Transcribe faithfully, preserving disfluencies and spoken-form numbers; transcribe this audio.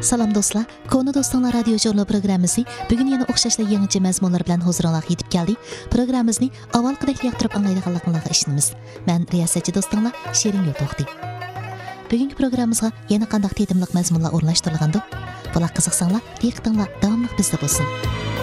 Salam dostlar, Konu Dostlar Radio Jurnal programmasi bugün yana o'xshashli yangicha mazmunlar bilan huzuringizga yetib keldi. Programmamizni avvalgidek yoqtirib anglaydiganligingizga ishonamiz. Men riyosatchi do'stinglar Shirin Yo'to'xti. Bugungi programmamizga yana qanday tetimliq mazmunlar o'rnashtirilgandi? Bular qiziqsanglar, diqqatinglar davomli bizda bo'lsin.